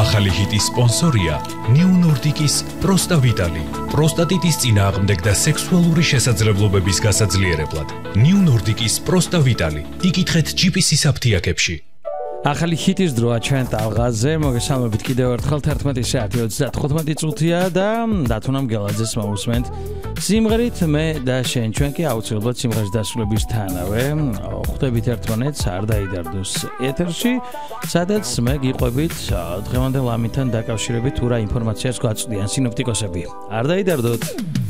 ახალი ჰიტის სპონსორია New Nordic-ის პროსტავიტალი. პროსტატიტის წინააღმდეგ და სექსუალური შესაძლებლობების გასაძლიერებლად. New Nordic-ის პროსტავიტალი. იკითხეთ GPS-ის აფთიაქებში. ახალი ჰიტის დროა ჩვენ ტალღაზე, მოგესალმებით კიდევ ერთხელ 11 საათი 35 წუთია და დათუნა მგელაძეს მოусმენთ. სიმღერით მე და შენ ჩვენ კი აუცილებლად სიმღერის დასრულებისთანავე ხვდებით ერთმანეთს არ დაიდარდოს ეთერში, სადაც მე გიყვებით დღევანდელ ამითთან დაკავშირებით თუ რა ინფორმაციას გვაწვდიან სინოპტიკოსები. არ დაიდარდოთ.